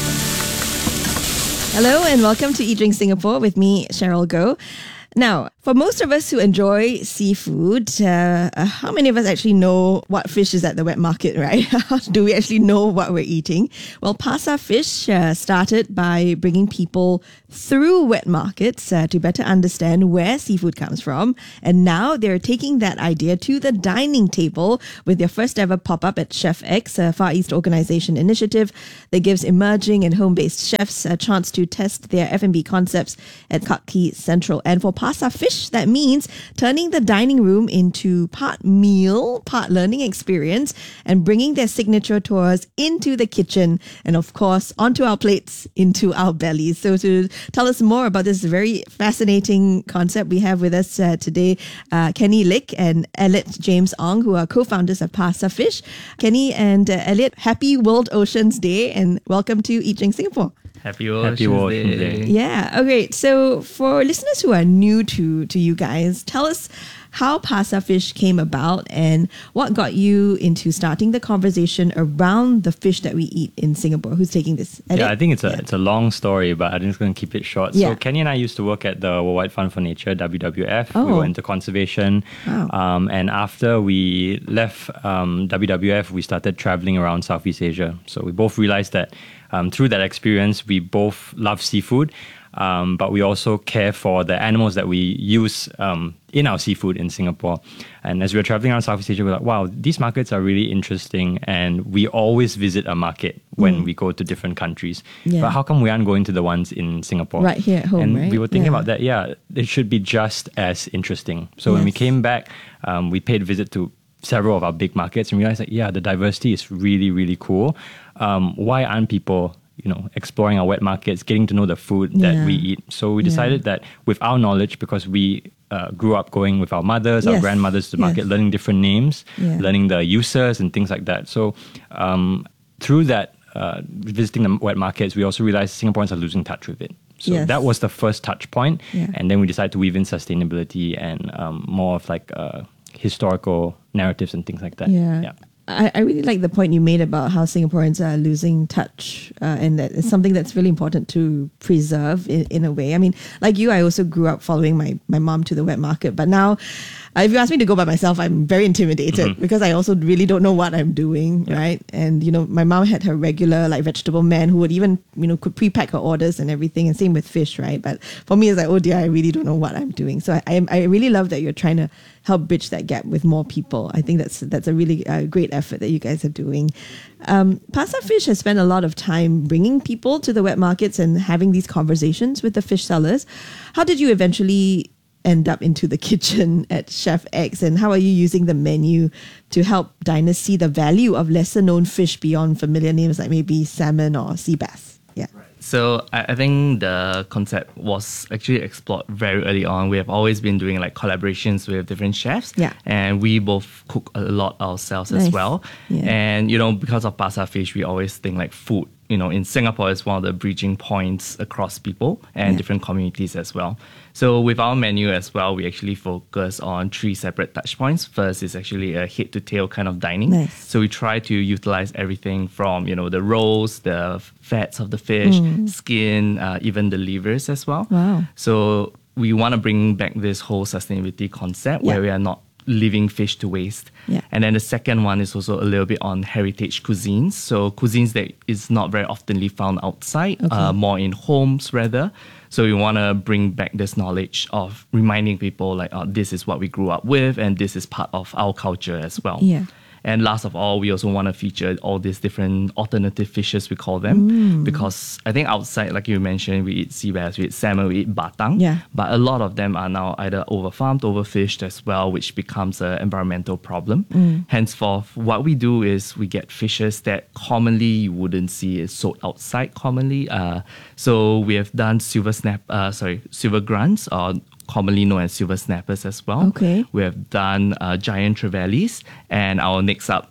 Hello and welcome to Eat Drink Singapore with me, Cheryl Goh. Now, for most of us who enjoy seafood, uh, uh, how many of us actually know what fish is at the wet market, right? How do we actually know what we're eating? Well, Pasar Fish uh, started by bringing people through wet markets uh, to better understand where seafood comes from. And now they're taking that idea to the dining table with their first ever pop-up at Chef X, a Far East organization initiative that gives emerging and home-based chefs a chance to test their F and B concepts at Clarke Quay Central. And for Pasar Fish, that means turning the dining room into part meal, part learning experience, and bringing their signature tours into the kitchen and, of course, onto our plates, into our bellies. So to tell us more about this very fascinating concept, we have with us uh, today uh, Kenny Lick and Elliot James Ong, who are co-founders of Pasar Fish. Kenny and uh, Elliot, happy World Oceans Day and welcome to Eat Drink Singapore. Happy Oceans Day. Day. Yeah. Okay. So for listeners who are new to, to you guys, tell us how Pasar Fish came about and what got you into starting the conversation around the fish that we eat in Singapore. Who's taking this? Edit? Yeah, I think it's a yeah. it's a long story, but I'm just going to keep it short. Yeah. So Kenny and I used to work at the Worldwide Fund for Nature, W W F. Oh. We were into conservation. Wow. Um, and after we left um, W W F, we started traveling around Southeast Asia. So we both realized that um, through that experience, we both love seafood. Um, but we also care for the animals that we use um, in our seafood in Singapore. And as we were traveling around Southeast Asia, we're like, wow, these markets are really interesting. And we always visit a market when mm. we go to different countries. Yeah. But how come we aren't going to the ones in Singapore? Right here at home, and right? we were thinking yeah. about that, yeah, it should be just as interesting. So yes. when we came back, um, we paid a visit to several of our big markets and realized that, yeah, the diversity is really, really cool. Um, why aren't people you know, exploring our wet markets, getting to know the food yeah. that we eat. So we decided yeah. that with our knowledge, because we uh, grew up going with our mothers, yes. our grandmothers to the market, yes. learning different names, yeah. learning the uses and things like that. So um, through that, uh, visiting the wet markets, we also realized Singaporeans are losing touch with it. So yes. that was the first touch point. Yeah. And then we decided to weave in sustainability and um, more of like uh, historical narratives and things like that. Yeah. yeah. I, I really like the point you made about how Singaporeans are losing touch uh, and that it's something that's really important to preserve in, in a way. I mean, like you, I also grew up following my, my mom to the wet market, but now uh, if you ask me to go by myself, I'm very intimidated mm-hmm. because I also really don't know what I'm doing, yeah. right? And, you know, my mom had her regular like vegetable man who would even, you know, could pre-pack her orders and everything, and same with fish, right? But for me, it's like, oh dear, I really don't know what I'm doing. So I, I, I really love that you're trying to help bridge that gap with more people. I think that's that's a really uh, great effort that you guys are doing. Um, Pasar Fish has spent a lot of time bringing people to the wet markets and having these conversations with the fish sellers. How did you eventually end up into the kitchen at Chef X, and how are you using the menu to help diners see the value of lesser known fish beyond familiar names like maybe salmon or sea bass? Yeah. So I, I think the concept was actually explored very early on. We have always been doing like collaborations with different chefs. Yeah. And we both cook a lot ourselves nice. as well. Yeah. And, you know, because of Pasar Fish, we always think like food, you know, in Singapore is one of the bridging points across people and Yeah. different communities as well. So with our menu as well, we actually focus on three separate touch points. First is actually a head to tail kind of dining. Nice. So we try to utilize everything from, you know, the rolls, the fats of the fish, Mm. skin, uh, even the livers as well. Wow. So we want to bring back this whole sustainability concept Yeah. where we are not leaving fish to waste. Yeah. And then the second one is also a little bit on heritage cuisines. So cuisines that is not very oftenly found outside, Okay. uh, more in homes rather. So we want to bring back this knowledge of reminding people like, oh, this is what we grew up with and this is part of our culture as well. Yeah. And last of all, we also want to feature all these different alternative fishes, we call them. Mm. Because I think outside, like you mentioned, we eat sea bass, we eat salmon, we eat batang. Yeah. But a lot of them are now either overfarmed, overfished as well, which becomes an environmental problem. Mm. Henceforth, what we do is we get fishes that commonly you wouldn't see is sold outside commonly. Uh, so we have done silver snap, uh, sorry, silver grunts, or commonly known as silver snappers as well. Okay. We have done uh, giant trevallies, and our next up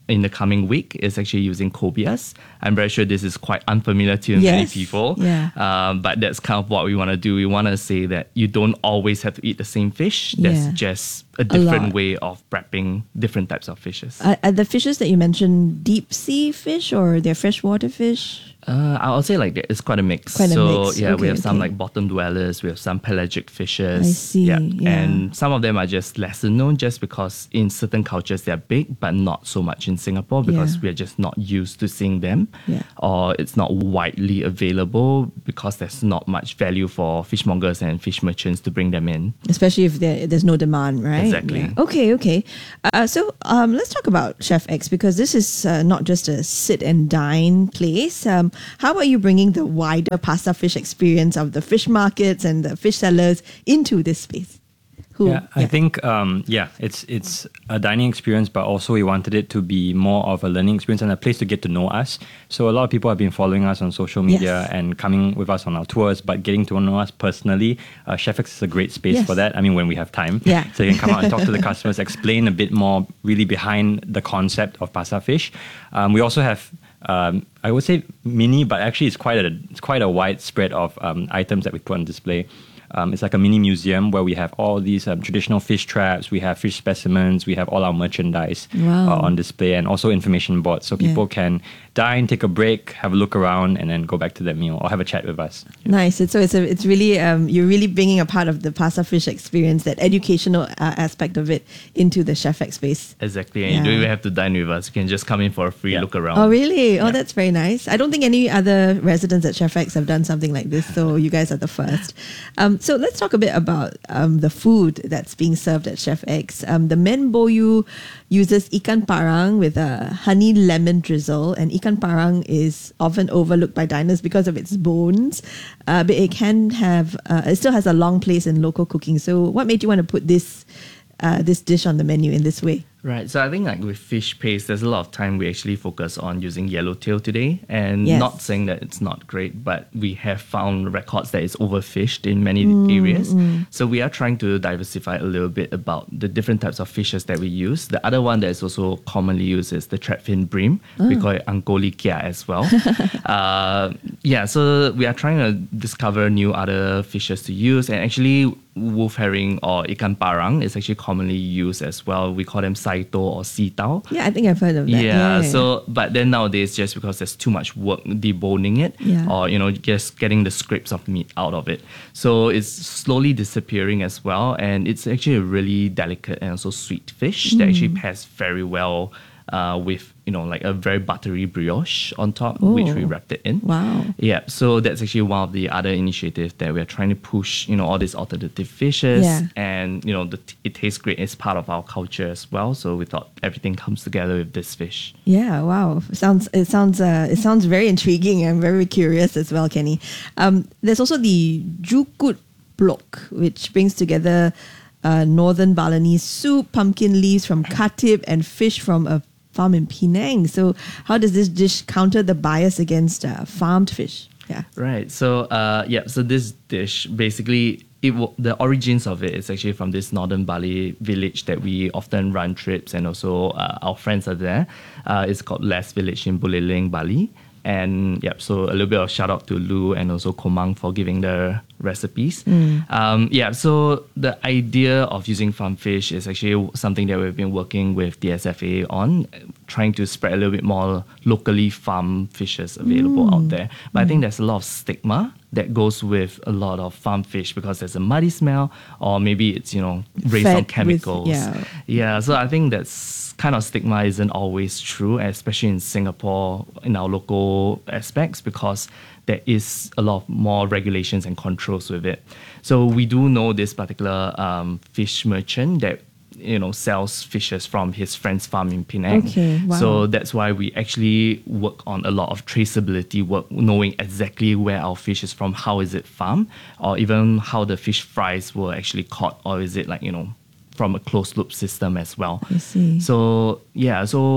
in the coming week is actually using cobias. I'm very sure this is quite unfamiliar to Yes. many people, Yeah. um, but that's kind of what we want to do. We want to say that you don't always have to eat the same fish. There's Yeah. just a A different lot. way of prepping different types of fishes. Are, are the fishes that you mentioned deep sea fish or they're freshwater fish? Uh, I'll say like that. It's quite a mix. Quite a so mix. yeah, Okay, we have some okay. like bottom dwellers. We have some pelagic fishes. I see, yeah. And some of them are just lesser known, just because in certain cultures they're big, but not so much in Singapore because Yeah. we are just not used to seeing them, Yeah. or it's not widely available because there's not much value for fishmongers and fish merchants to bring them in. Especially if there, there's no demand, right? Exactly. Yeah. Okay, okay. Uh, so um, let's talk about Chef X, because this is uh, not just a sit and dine place. Um, how about you bringing the wider pasta fish experience of the fish markets and the fish sellers into this space? Who, Yeah, I think um, yeah, it's it's a dining experience, but also we wanted it to be more of a learning experience and a place to get to know us. So a lot of people have been following us on social media Yes. and coming with us on our tours, but getting to know us personally, uh, Chef X is a great space Yes. for that. I mean, when we have time, Yeah. so you can come out and talk to the customers, explain a bit more, really behind the concept of pasta fish. Um, we also have. Um, I would say mini, but actually it's quite a it's quite a wide spread of um, items that we put on display. Um, it's like a mini museum where we have all these um, traditional fish traps, we have fish specimens, we have all our merchandise Wow. uh, on display, and also information boards, so people Yeah. can dine, take a break, have a look around, and then go back to their meal or have a chat with us. Nice. It's, so it's a, it's really um, you're really bringing a part of the pasta fish experience, that educational uh, aspect of it, into the Chef X space. Exactly, and you Yeah. don't even have to dine with us. You can just come in for a free look around. Oh, really? Oh, that's very nice. I don't think any other residents at Chef X have done something like this, so you guys are the first. Um, so let's talk a bit about um, the food that's being served at Chef X. Um, the men boyu uses ikan parang with a honey lemon drizzle, and ikan parang is often overlooked by diners because of its bones, uh, but it can have, uh, it still has a long place in local cooking. So what made you want to put this uh, this dish on the menu in this way? Right, so I think like with fish paste, there's a lot of time we actually focus on using yellowtail today, and Yes. not saying that it's not great, but we have found records that it's overfished in many Mm, areas. mm. So we are trying to diversify a little bit about the different types of fishes that we use. The other one that is also commonly used is the trapfin bream. We Oh. call it angkoli kia as well. uh, yeah, so we are trying to discover new other fishes to use, and actually wolf herring or ikan parang is actually commonly used as well. We call them saito or sitao. Yeah, I think I've heard of that. Yeah, so but then nowadays, just because there's too much work deboning it, Yeah. or you know, just getting the scraps of meat out of it, so it's slowly disappearing as well. And it's actually a really delicate and also sweet fish that actually Mm. pairs very well uh, with you know like a very buttery brioche on top, which we Oh. wrapped it in. Wow. Yeah, so that's actually one of the other initiatives that we're trying to push, you know, all these alternative fishes. Yeah. And, you know, the, it tastes great. It's part of our culture as well. So we thought everything comes together with this fish. Yeah, wow. Sounds it sounds uh, it sounds very intriguing. I'm very curious as well, Kenny. Um, there's also the Jukut Blok, which brings together uh, northern Balinese soup, pumpkin leaves from Khatib, and fish from a farm in Penang. So how does this dish counter the bias against uh, farmed fish? Yeah. Right. So, uh, yeah. So this dish basically, it w- the origins of it is actually from this northern Bali village that we often run trips, and also uh, our friends are there. Uh, it's called Les Village in Buliling, Bali. And yep, so a little bit of shout out to Lu and also Komang for giving the recipes. Mm. Um, yeah, so the idea of using farm fish is actually something that we've been working with D S F A on, trying to spread a little bit more locally farmed fishes available Mm. out there. But I Mm. think there's a lot of stigma that goes with a lot of farm fish because there's a muddy smell, or maybe it's, you know, raised Fed on with- chemicals. yeah. Yeah, so I think that's kind of stigma isn't always true, especially in Singapore, in our local aspects, because there is a lot more regulations and controls with it. So we do know this particular um, fish merchant that, you know, sells fishes from his friend's farm in Penang. Okay, wow. So that's why we actually work on a lot of traceability work, knowing exactly where our fish is from, how is it farmed, or even how the fish fries were actually caught, or is it like, you know, from a closed loop system as well. I see. So yeah, so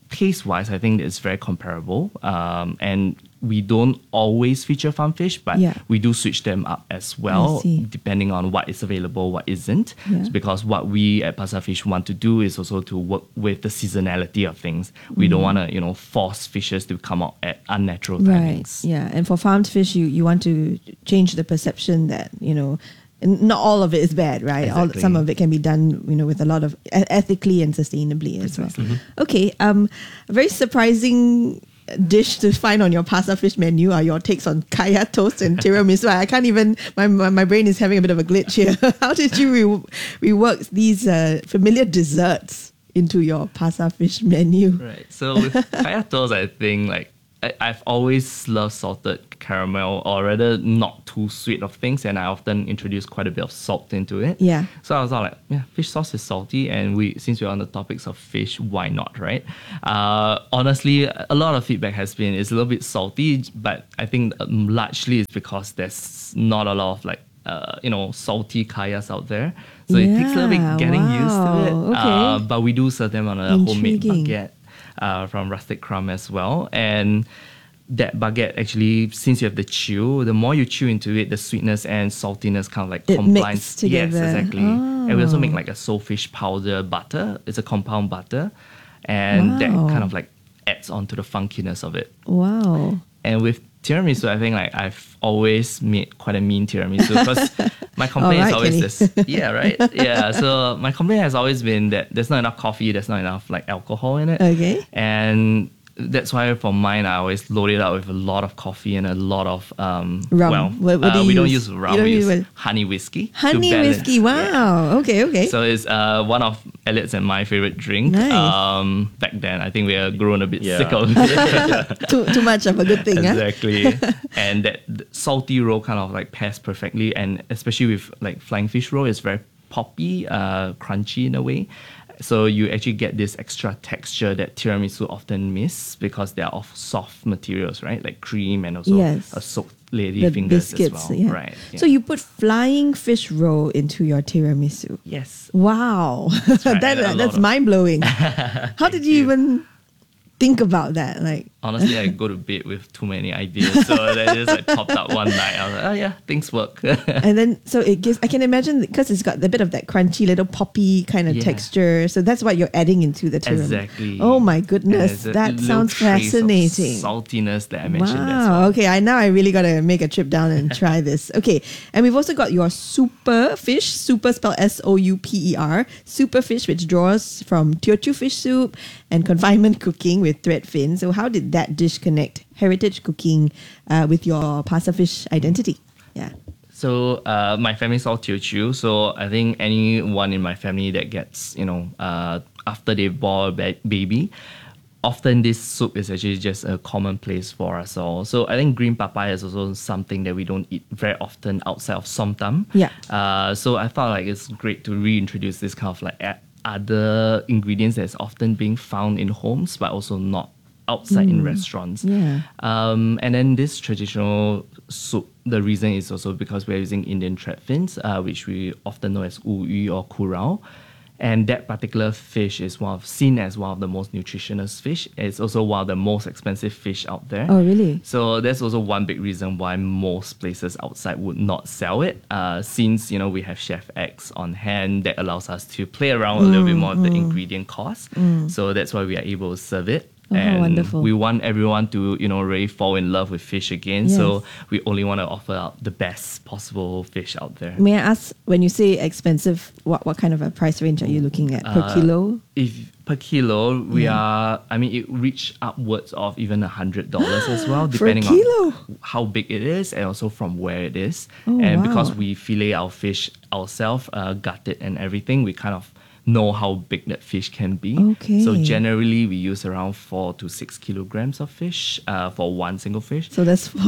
taste-wise, I think it's very comparable. Um, and we don't always feature farm fish, but Yeah. we do switch them up as well, I see. depending on what is available, what isn't. Yeah. So because what we at Pasar Fish want to do is also to work with the seasonality of things. We don't Mm. want to, you know, force fishes to come out at unnatural Right. timings. Yeah. And for farmed fish, you, you want to change the perception that, you know, and not all of it is bad, right? All, Exactly. some of it can be done, you know, with a lot of e- ethically and sustainably as well. Precisely. Okay. Um, a very surprising dish to find on your Pasar Fish menu are your takes on kaya toast and tiramisu. I can't even, my, my, my brain is having a bit of a glitch here. How did you re- rework these uh, familiar desserts into your Pasar Fish menu? Right. So with kaya toast, I think like I, I've always loved salted caramel, or rather not too sweet of things, and I often introduce quite a bit of salt into it. Yeah. So I was all like, yeah, fish sauce is salty, and we since we're on the topics of fish, why not, right? Uh, honestly, a lot of feedback has been it's a little bit salty, but I think um, largely it's because there's not a lot of like uh, you know, salty kayas out there. So it takes a little bit Yeah, getting used to it. wow, okay. Uh, but we do serve them on a homemade Intriguing. baguette uh, from Rustic Crumb as well. And that baguette actually, since you have the chew, the more you chew into it, the sweetness and saltiness kind of like It combines. mixed together. Yes, exactly. And we also Oh. make like a soulfish powder butter. It's a compound butter. And that Wow. kind of like adds on to the funkiness of it. Wow. And with tiramisu, I think like I've always made quite a mean tiramisu because my complaint All is right, always Kenny. this. Yeah, right? Yeah. So my complaint has always been that there's not enough coffee, there's not enough like alcohol in it. Okay. And that's why for mine, I always load it up with a lot of coffee and a lot of um. Rum. Well, What- what do uh, you we don't use? use You rum. don't We use use what? honey whiskey. to Honey balance. whiskey. Wow. Okay. Okay. So it's uh, one of Elliot's and my favorite drink. Nice. Um, back then, I think we are grown a bit Yeah. sick of it. too too much of a good thing, huh? Exactly. And that th- salty roll kind of like pairs perfectly, and especially with like flying fish roll, it's very poppy, uh, crunchy in a way. So you actually get this extra texture that tiramisu often miss because they are of soft materials, right? Like cream and also Yes. a soaked lady The fingers biscuits, as well. yeah. Right. yeah. So you put flying fish roll into your tiramisu. Yes. Wow. right, that, and a lot that's of- mind blowing. How did you, even think about that? Like, Honestly, I go to bed with too many ideas, so that just like popped up one night. I was like, oh yeah, things work. and then so it gives. I can imagine because it's got a bit of that crunchy little poppy kind of Yeah. texture. So that's what you're adding into the tiramisu. Exactly. Oh my And goodness, there's a that little sounds trace of fascinating. saltiness that I mentioned as Wow. well. Okay. I now I really gotta make a trip down and try this. Okay. And we've also got your super fish, super spelled S O U P E R, super fish, which draws from Teochew fish soup and confinement cooking with thread fin. So how did that dish connect heritage cooking uh, with your Pasar Fish identity? Yeah. So uh, my family's all Teochew, so I think anyone in my family that gets, you know, uh, after they bore a ba- baby, often this soup is actually just a commonplace for us all. So I think green papaya is also something that we don't eat very often outside of som tam. Yeah. Uh, so I thought like it's great to reintroduce this kind of like a- other ingredients that's often being found in homes, but also not outside in Mm. restaurants. Yeah. Um, and then this traditional soup, the reason is also because we're using Indian thread fins, uh, which we often know as uyu or kurao. And that particular fish is one of, seen as one of the most nutritious fish. It's also one of the most expensive fish out there. Oh, really? So that's also one big reason why most places outside would not sell it. Uh, since, you know, we have Chef X on hand that allows us to play around a little bit more with the mm. ingredient cost. Mm. So that's why we are able to serve it. Oh, and wonderful. we want everyone to, you know, really fall in love with fish again. So Yes. we only want to offer out the best possible fish out there. May I ask, when you say expensive, what, what kind of a price range are you looking at per Uh, kilo? If per kilo, we Yeah. are, I mean, it reach upwards of even a hundred dollars as well, For a depending kilo? on how big it is and also from where it is. Oh, and wow. because we fillet our fish ourselves, uh, gut it and everything, we kind of know how big that fish can be. Okay. So generally, we use around four to six kilograms of fish uh, for one single fish. So that's four to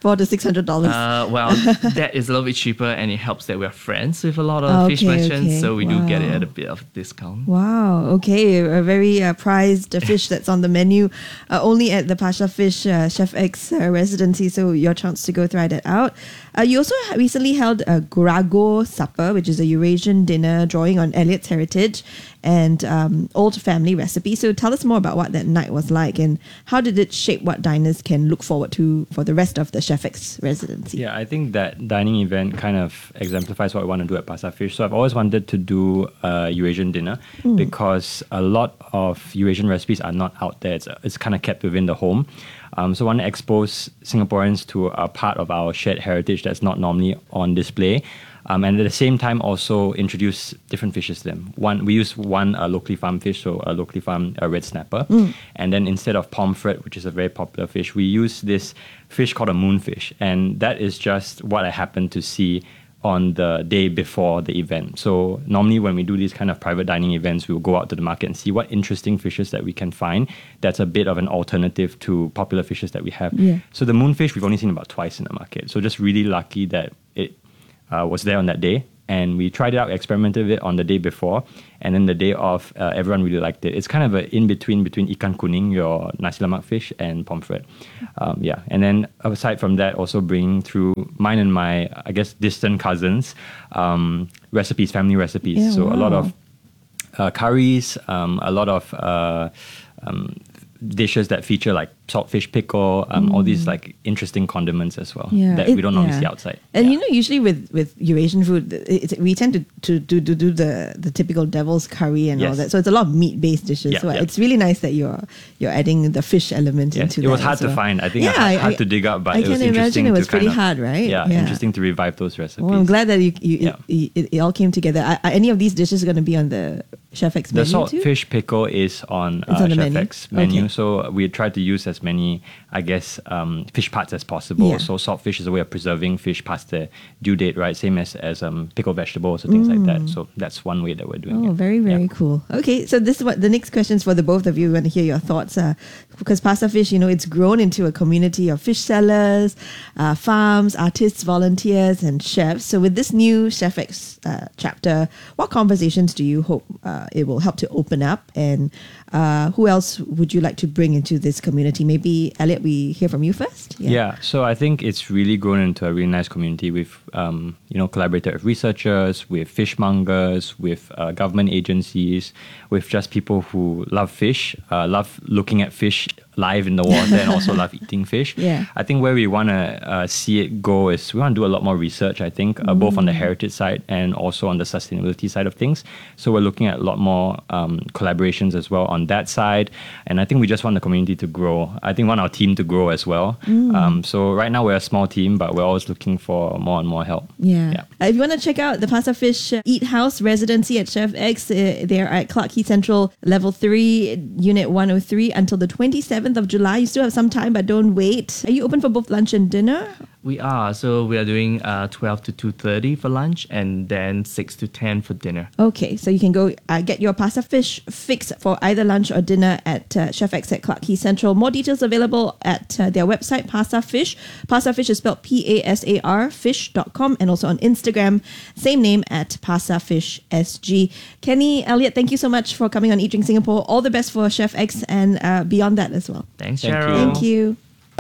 four to six hundred dollars. Uh, well, that is a little bit cheaper, and it helps that we're friends with a lot of Okay, fish merchants, okay. so we do get it Wow. at a bit of a discount. Wow. Okay. A very uh, prized uh, fish that's on the menu, uh, only at the Pasha Fish uh, Chef X uh, residency. So your chance to go try that out. Uh, you also ha- recently held a Gurago supper, which is a Eurasian dinner drawing on Elliot's heritage and um, old family recipes. So tell us more about what that night was like and how did it shape what diners can look forward to for the rest of the Chef X residency. Yeah, I think that dining event kind of exemplifies what we want to do at Pasar Fish. So I've always wanted to do a Eurasian dinner Mm. because a lot of Eurasian recipes are not out there. It's, it's kind of kept within the home. Um, so I want to expose Singaporeans to a part of our shared heritage that's not normally on display. Um, and at the same time also introduce different fishes to them. One, we use one uh, locally farmed fish, so a locally farmed uh, red snapper. Mm. And then instead of pomfret, which is a very popular fish, we use this fish called a moonfish. And that is just what I happened to see on the day before the event. So normally when we do these kind of private dining events, we will go out to the market and see what interesting fishes that we can find that's a bit of an alternative to popular fishes that we have. Yeah. So the moonfish, we've only seen about twice in the market. So just really lucky that it uh, was there on that day. And we tried it out, experimented with it on the day before. And then the day of, uh, everyone really liked it. It's kind of an in-between between ikan kuning, your nasi lemak fish, and pomfret. Um, yeah. And then aside from that, also bringing through mine and my, I guess, distant cousins, um, recipes, family recipes. Yeah, so a lot wow. of uh, curries, um, a lot of uh, um, dishes that feature like saltfish pickle, um, all these like interesting condiments as well that it- we don't normally yeah. see outside. And you know, usually with, with Eurasian food, it, it- we tend to, to, to, to do the, the typical devil's curry and all Yes. that. So it's a lot of meat based dishes. Yeah, so yeah. it's really nice that you're you're adding the fish element Yes, into it that. was hard as to well. find. I think yeah, hard, I, hard I- to dig up, but I it was can imagine interesting it was to pretty kind of, hard, right? Yeah, Yeah. interesting to revive those recipes. Well, I'm glad that you, you, Yeah. it, it, it all came together. Are, are any of these dishes going to be on the Chef X The menu too? saltfish pickle is on, It's uh, on the Chef menu. X menu, Okay. so we tried to use as many, I guess, um, fish parts as possible. Yeah. So saltfish is a way of preserving fish past the due date, right? Same as as um, pickled vegetables or things like that. Mm. So that's one way that we're doing Oh, it. very, very cool. Okay, so this is what the next question is for the both of you. We want to hear your thoughts. Uh, because Pasar Fish, you know, it's grown into a community of fish sellers, uh, farms, artists, volunteers, and chefs. So with this new Chef X uh, chapter, what conversations do you hope uh, it will help to open up? And uh, who else would you like to bring into this community? Maybe, Elliot, we hear from you first? Yeah. so I think it's really grown into a really nice community. We've, um, you know, collaborated with researchers, with fishmongers, with uh, government agencies, with just people who love fish, uh, love looking at fish live in the water and also love eating fish. Yeah. I think where we want to uh, see it go is we want to do a lot more research, I think, uh, both on the Mm. heritage side and also on the sustainability side of things. So we're looking at a lot more um, collaborations as well on that side. And I think we just want the community to grow. I think we want our team to grow as well. Mm. Um, so right now we're a small team, but we're always looking for more and more help. Yeah. Uh, if you want to check out the Pasar Fish uh, Eat House residency at Chef X, uh, they're at Clarke Quay Central, Level three, Unit one oh three, until the twenty-seventh of July. You still have some time, but don't wait. Are you open for both lunch and dinner? We are. So we are doing uh, twelve to two thirty for lunch and then six to ten for dinner. Okay, so you can go uh, get your Pasar Fish fix for either lunch or dinner at uh, Chef X at Clarke Quay Central. More details available at uh, their website, Pasar Fish. Pasar Fish is spelled P A S A R fish dot com, and also on Instagram, same name at Pasar Fish S G. Kenny, Elliot, thank you so much for coming on Eat Drink Singapore. All the best for Chef X and uh, beyond that as well. Thanks, Thank Cheryl. Thank you.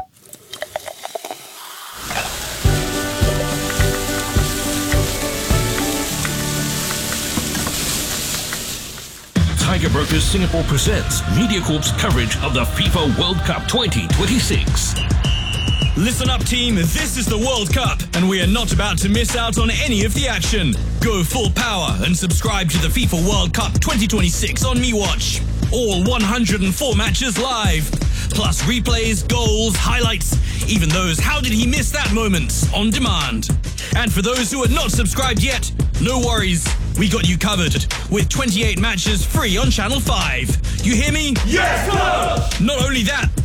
Tiger Brokers Singapore presents MediaCorp's coverage of the FIFA World Cup twenty twenty-six. Listen up, team. This is the World Cup, and we are not about to miss out on any of the action. Go full power and subscribe to the FIFA World Cup twenty twenty-six on MeWatch. All one hundred four matches live. Plus replays, goals, highlights, even those "how did he miss that" moments on demand. And for those who are not subscribed yet, no worries. We got you covered with twenty-eight matches free on Channel five. You hear me? Yes, sir! Not only that,